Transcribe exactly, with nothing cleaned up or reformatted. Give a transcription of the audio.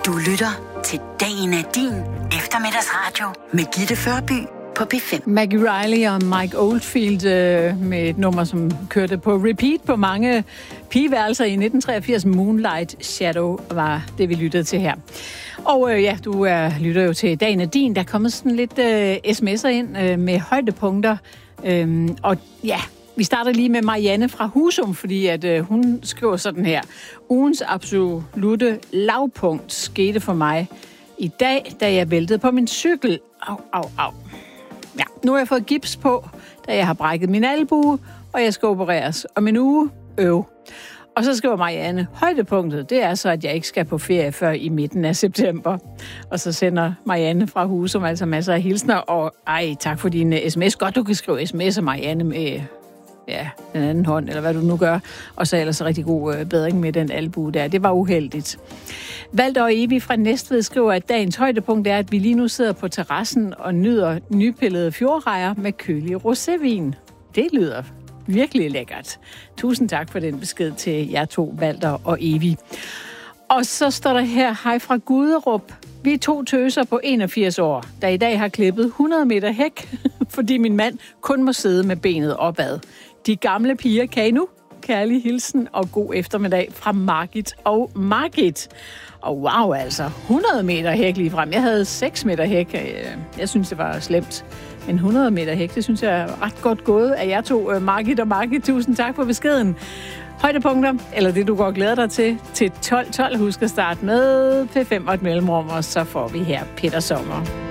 Du lytter til Dagen er din eftermiddagsradio med Gitte Førby på P fem. Maggie Riley og Mike Oldfield øh, med et nummer, som kørte på repeat på mange pigeværelser i nitten treogfirs. Moonlight Shadow var det, vi lyttede til her. Og øh, ja, du er, lytter jo til Dagen er din. Der er kommet sådan lidt øh, sms'er ind øh, med højdepunkter. Øh, og ja, vi starter lige med Marianne fra Husum, fordi at øh, hun skriver sådan her. Ugens absolutte lavpunkt skete for mig i dag, da jeg væltede på min cykel. Au, au, au. Ja, nu har jeg fået gips på, da jeg har brækket min albue, og jeg skal opereres om en uge. Øv. Og så skriver Marianne, højdepunktet, det er så, at jeg ikke skal på ferie før i midten af september. Og så sender Marianne fra Husum altså masser af hilsner, og ej, tak for din uh, sms. Godt, du kan skrive sms'er, Marianne, med ja, den anden hånd, eller hvad du nu gør. Og så ellers rigtig god uh, bedring med den albue der. Det var uheldigt. Valter og Evi fra Næstved skriver, at dagens højdepunkt er, at vi lige nu sidder på terrassen og nyder nypillede fjordrejer med kølig rosévin. Det lyder virkelig lækkert. Tusind tak for den besked til jer to, Valter og Evi. Og så står der her, hej fra Guderup. Vi er to tøser på enogfirs år, der i dag har klippet hundrede meter hæk, fordi min mand kun må sidde med benet opad. De gamle piger kan I nu. Kærlig hilsen og god eftermiddag fra Margit og Margit. Og wow, altså, hundrede meter hæk lige frem. Jeg havde seks meter hæk. Jeg synes, det var slemt. Men hundrede meter hæk, det synes jeg er ret godt gået af jer to, Margit og Margit. Tusind tak for beskeden. Højdepunkter, eller det du går og glæder dig til, til tolv tolv. Husk at starte med P fem og et mellemrum, og så får vi her Peter Sommer.